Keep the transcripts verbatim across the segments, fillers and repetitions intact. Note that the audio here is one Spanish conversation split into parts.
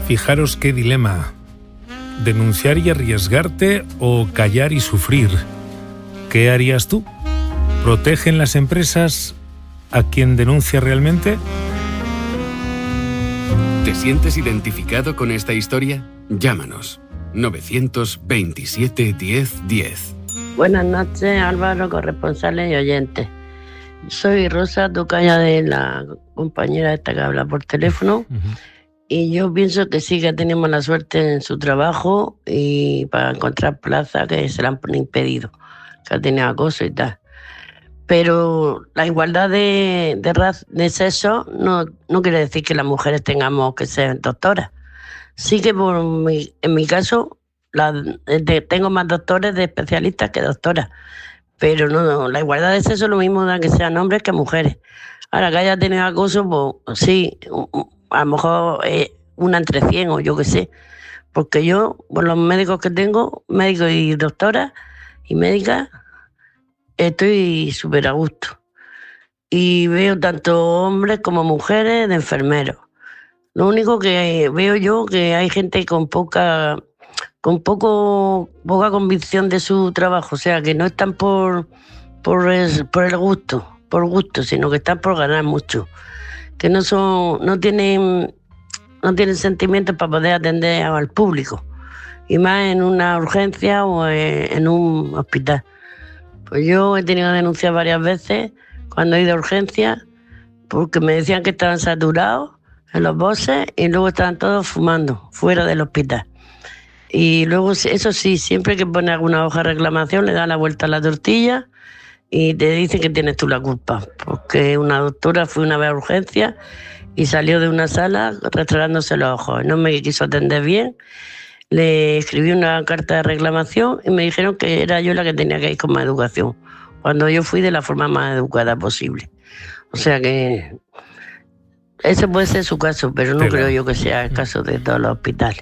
Fijaros qué dilema. ¿Denunciar y arriesgarte o callar y sufrir? ¿Qué harías tú? ¿Protegen las empresas a quien denuncia realmente? ¿Te sientes identificado con esta historia? Llámanos. novecientos veintisiete diez diez. Buenas noches, Álvaro, corresponsales y oyentes. Soy Rosa Tocaya, de la compañera esta que habla por teléfono. Uh-huh. Y yo pienso que sí que tenemos la suerte en su trabajo y para encontrar plaza que se la han impedido, que ha tenido acoso y tal. Pero la igualdad de, de, raz, de sexo no, no quiere decir que las mujeres tengamos que ser doctoras. Sí que por mi, en mi caso la, de, tengo más doctores de especialistas que doctoras, pero no, no, la igualdad de sexo es lo mismo da que sean hombres que mujeres. Ahora, que haya tenido acoso, pues sí, a lo mejor eh, una entre cien o yo qué sé, porque yo, por los médicos que tengo, médicos y doctoras y médicas, estoy súper a gusto. Y veo tanto hombres como mujeres de enfermeros. Lo único que veo yo que hay gente con poca, con poco, poca convicción de su trabajo, o sea, que no están por, por, el, por el gusto, por gusto, sino que están por ganar mucho. Que no son, no tienen, no tienen sentimientos para poder atender al público, y más en una urgencia o en un hospital. Pues yo he tenido que denunciar varias veces cuando he ido a urgencia, porque me decían que estaban saturados en los boxes y luego estaban todos fumando fuera del hospital. Y luego, eso sí, siempre que pone alguna hoja de reclamación le da la vuelta a la tortilla y te dicen que tienes tú la culpa, porque una doctora fue una vez a urgencia y salió de una sala restregándose los ojos. No me quiso atender bien, le escribí una carta de reclamación y me dijeron que era yo la que tenía que ir con más educación, cuando yo fui de la forma más educada posible. O sea que ese puede ser su caso, pero no pero... creo yo que sea el caso de todos los hospitales.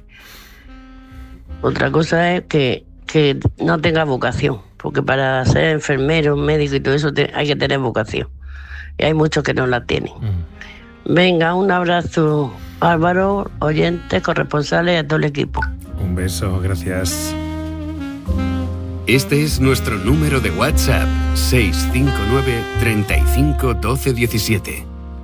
Otra cosa es que, que no tenga vocación, porque para ser enfermero, médico y todo eso te, hay que tener vocación. Y hay muchos que no la tienen. Mm. Venga, un abrazo, Álvaro, oyentes, corresponsales y a todo el equipo. Un beso, gracias. Este es nuestro número de WhatsApp, seis cinco nueve, treinta y cinco, doce diecisiete.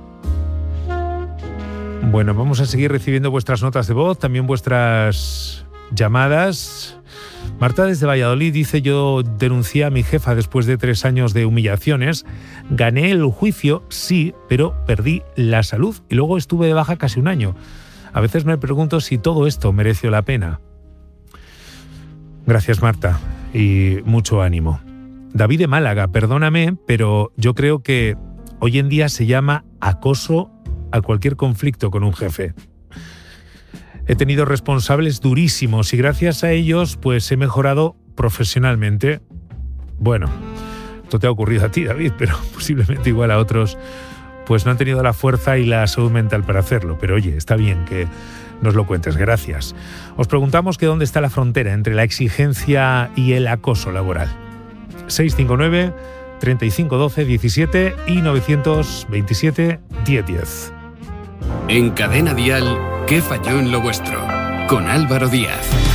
Bueno, vamos a seguir recibiendo vuestras notas de voz, también vuestras llamadas. Marta desde Valladolid dice: yo denuncié a mi jefa después de tres años de humillaciones. Gané el juicio, sí, pero perdí la salud y luego estuve de baja casi un año. A veces me pregunto si todo esto mereció la pena. Gracias, Marta, y mucho ánimo. David de Málaga, perdóname, pero yo creo que hoy en día se llama acoso a cualquier conflicto con un jefe. He tenido responsables durísimos y gracias a ellos pues he mejorado profesionalmente. Bueno, esto te ha ocurrido a ti, David, pero posiblemente igual a otros pues no han tenido la fuerza y la salud mental para hacerlo. Pero oye, está bien que nos lo cuentes, gracias. Os preguntamos que dónde está la frontera entre la exigencia y el acoso laboral. seis cinco nueve, treinta y cinco, doce, diecisiete y novecientos veintisiete, diez diez. En Cadena Dial, ¿qué falló en lo vuestro? Con Álvaro Díaz.